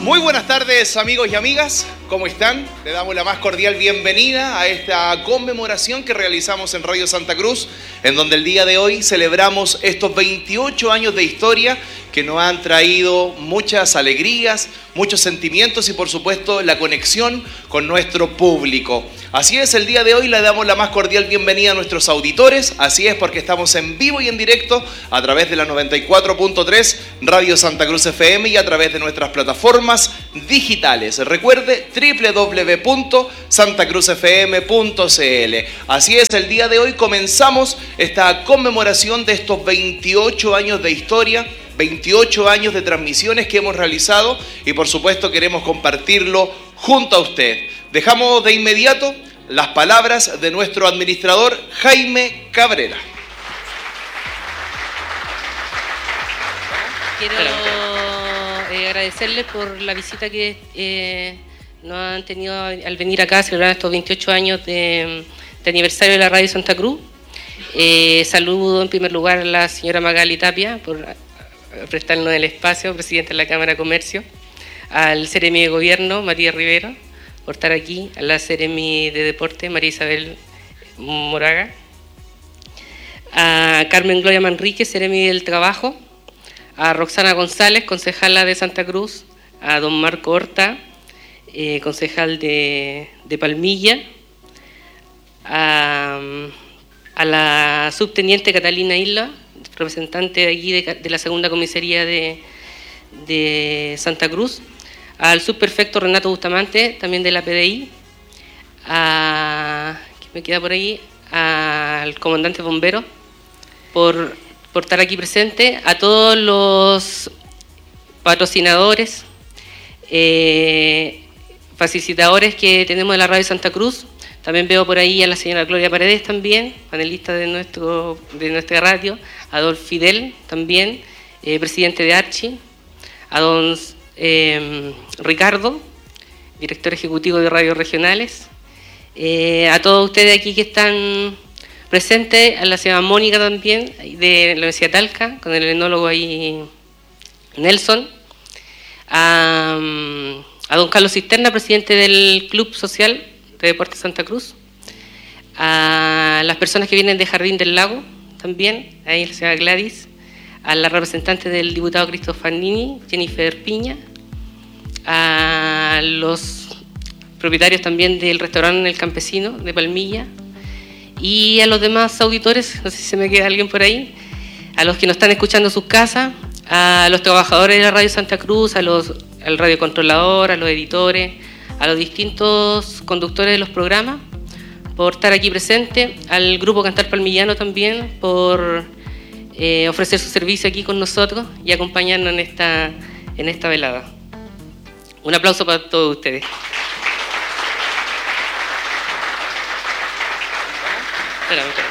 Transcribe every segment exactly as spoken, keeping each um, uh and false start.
Muy buenas tardes, amigos y amigas, ¿cómo están? Le damos la más cordial bienvenida a esta conmemoración que realizamos en Radio Santa Cruz, en donde el día de hoy celebramos estos veintiocho años de historia que nos han traído muchas alegrías, muchos sentimientos y por supuesto la conexión con nuestro público. Así es, el día de hoy le damos la más cordial bienvenida a nuestros auditores, así es porque estamos en vivo y en directo a través de la noventa y cuatro punto tres Radio Santa Cruz F M y a través de nuestras plataformas digitales. Recuerde doble u doble u doble u punto santa cruz f m punto c l. Así es, el día de hoy comenzamos esta conmemoración de estos veintiocho años de historia, veintiocho años de transmisiones que hemos realizado y por supuesto queremos compartirlo junto a usted. Dejamos de inmediato las palabras de nuestro administrador Jaime Cabrera. Quiero eh, agradecerles por la visita que eh, nos han tenido al venir acá a celebrar estos veintiocho años de, de aniversario de la Radio Santa Cruz. Eh, saludo en primer lugar a la señora Magali Tapia por prestarnos el espacio, presidenta de la Cámara de Comercio, al Seremi de Gobierno, María Rivero, por estar aquí, a la Seremi de Deporte, María Isabel Moraga, a Carmen Gloria Manrique, Seremi del Trabajo, a Roxana González, concejala de Santa Cruz, a don Marco Horta, eh, concejal de, de Palmilla, a, a la subteniente Catalina Isla, representante de aquí de, de la segunda comisaría de, de Santa Cruz, al subprefecto Renato Bustamante, también de la P D I, a, ¿qué me queda por ahí? Al comandante bombero, por, por estar aquí presente, a todos los patrocinadores, eh, facilitadores que tenemos de la Radio Santa Cruz. También veo por ahí a la señora Gloria Paredes también, panelista de, nuestro, de nuestra radio, a don Fidel también, eh, presidente de Archi, a don eh, Ricardo, director ejecutivo de radios regionales, eh, a todos ustedes aquí que están presentes, a la señora Mónica también, de la Universidad de Talca, con el enólogo ahí Nelson, a, a don Carlos Cisterna, presidente del Club Social de Deportes Santa Cruz, a las personas que vienen de Jardín del Lago también, ahí la señora Gladys, a la representante del diputado Cristofanini, Jennifer Piña, a los propietarios también del restaurante El Campesino de Palmilla y a los demás auditores, no sé si se me queda alguien por ahí, a los que nos están escuchando en sus casas, a los trabajadores de la Radio Santa Cruz, a los, al radiocontrolador, a los editores, a los distintos conductores de los programas, por estar aquí presente, al Grupo Cantar Palmillano también, por eh, ofrecer su servicio aquí con nosotros y acompañarnos en esta, en esta velada. Un aplauso para todos ustedes. Espérame, espérame.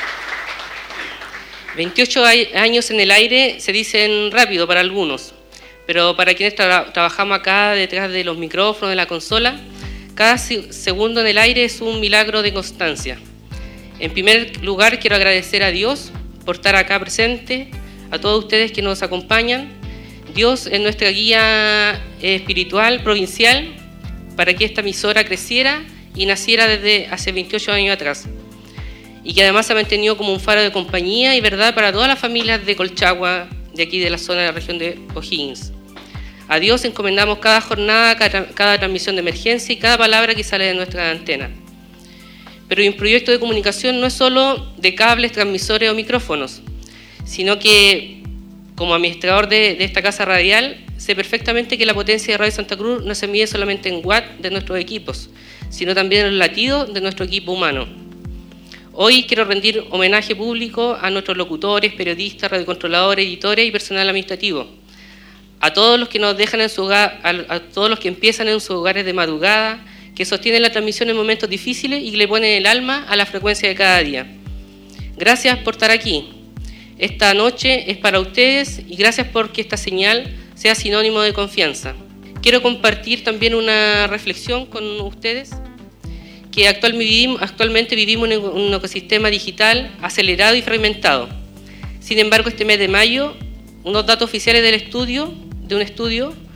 veintiocho años en el aire se dicen rápido para algunos, pero para quienes tra trabajamos acá detrás de los micrófonos, de la consola, cada segundo en el aire es un milagro de constancia. En primer lugar, quiero agradecer a Dios por estar acá presente, a todos ustedes que nos acompañan. Dios es nuestra guía espiritual, provincial, para que esta emisora creciera y naciera desde hace veintiocho años atrás. Y que además se ha mantenido como un faro de compañía y verdad para todas las familias de Colchagua, de aquí de la zona de la región de O'Higgins. A Dios encomendamos cada jornada, cada, cada transmisión de emergencia y cada palabra que sale de nuestra antena. Pero un proyecto de comunicación no es solo de cables, transmisores o micrófonos, sino que, como administrador de, de esta casa radial, sé perfectamente que la potencia de Radio Santa Cruz no se mide solamente en watts de nuestros equipos, sino también en los latidos de nuestro equipo humano. Hoy quiero rendir homenaje público a nuestros locutores, periodistas, radiocontroladores, editores y personal administrativo. A todos los que nos dejan en su hogar, a, a todos los que empiezan en sus hogares de madrugada, que sostienen la transmisión en momentos difíciles y que le ponen el alma a la frecuencia de cada día. Gracias por estar aquí. Esta noche es para ustedes y gracias porque esta señal sea sinónimo de confianza. Quiero compartir también una reflexión con ustedes, que actual vivimos, actualmente vivimos en un ecosistema digital acelerado y fragmentado. Sin embargo, este mes de mayo, unos datos oficiales del estudio, de un estudio,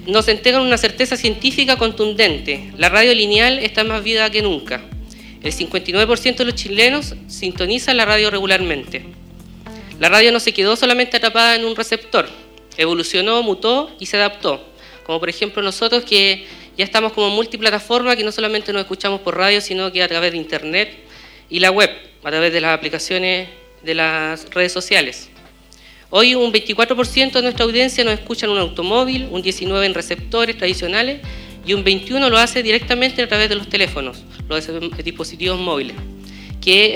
nos entregan una certeza científica contundente. La radio lineal está más viva que nunca. El cincuenta y nueve por ciento de los chilenos sintonizan la radio regularmente. La radio no se quedó solamente atrapada en un receptor, evolucionó, mutó y se adaptó. Como por ejemplo nosotros que ya estamos como multiplataforma, que no solamente nos escuchamos por radio, sino que a través de internet y la web, a través de las aplicaciones de las redes sociales. Hoy un veinticuatro por ciento de nuestra audiencia nos escucha en un automóvil, un diecinueve por ciento en receptores tradicionales y un veintiuno por ciento lo hace directamente a través de los teléfonos, los dispositivos móviles, que